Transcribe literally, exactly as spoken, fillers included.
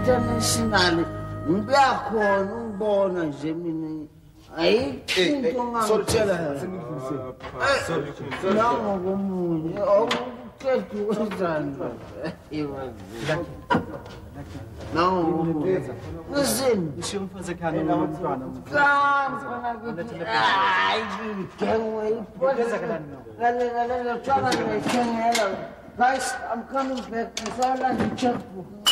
international ngiyakhona ungibona nje mina ayikho ngangitshela sorry nango komunye awukhethe wenzani nango komunye listen Nishiyo mfaze khani nomntwana Kama kitu ai gengwe ipoteza kana kale kale chana ni kengela guys I'm coming back. It's all like a checkbook.